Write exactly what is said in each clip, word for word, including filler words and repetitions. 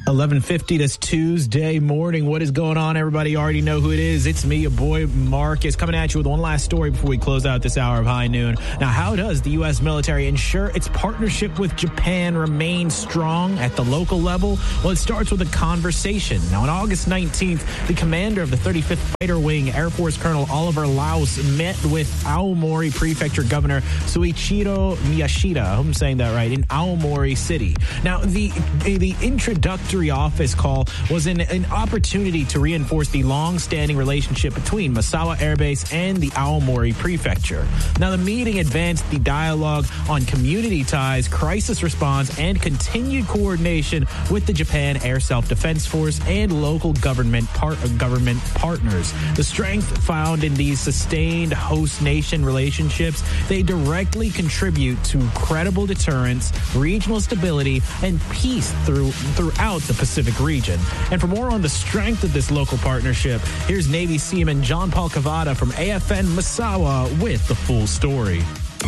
eleven fifty this Tuesday morning. What is going on, everybody? You already know who it is. It's me, your boy Marcus, coming at you with one last story before we close out this hour of High Noon. Now, how does the U S military ensure its partnership with Japan remains strong at the local level? Well, it starts with a conversation. Now, on August nineteenth, the commander of the thirty-fifth Fighter Wing, Air Force Colonel Oliver Laus, met with Aomori Prefecture Governor Suichiro Miyashita, I hope I'm saying that right, in Aomori City. Now, the, the introductory office call was an, an opportunity to reinforce the long-standing relationship between Misawa Air Base and the Aomori Prefecture. Now, the meeting advanced the dialogue on community ties, crisis response, and continued coordination with the Japan Air Self-Defense Force and local government part, government partners. The strength found in these sustained host nation relationships, they directly contribute to credible deterrence, regional stability, and peace through throughout the Pacific region. And for more on the strength of this local partnership, here's Navy Seaman John Paul Cavada from A F N Misawa with the full story.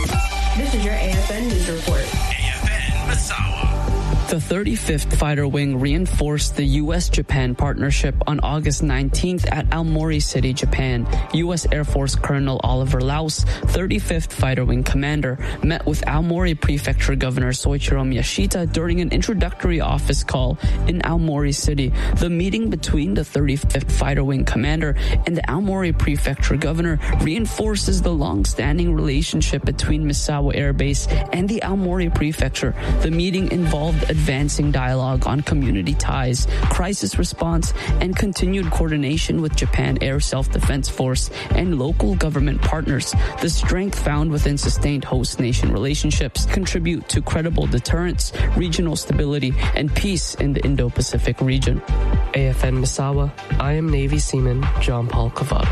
This is your A F N News Report. A F N Misawa. The thirty-fifth Fighter Wing reinforced the U S Japan partnership on August nineteenth at Aomori City, Japan. U S Air Force Colonel Oliver Laus, thirty-fifth Fighter Wing commander, met with Aomori Prefecture Governor Soichiro Miyashita during an introductory office call in Aomori City. The meeting between the thirty-fifth Fighter Wing commander and the Aomori Prefecture Governor reinforces the long-standing relationship between Misawa Air Base and the Aomori Prefecture. The meeting involved advancing dialogue on community ties, crisis response, and continued coordination with Japan Air Self-Defense Force and local government partners. The strength found within sustained host nation relationships contribute to credible deterrence, regional stability, and peace in the Indo-Pacific region. A F N Misawa, I am Navy Seaman John Paul Cavada.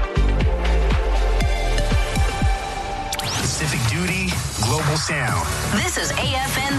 Pacific Duty, Global Sound. This is A F N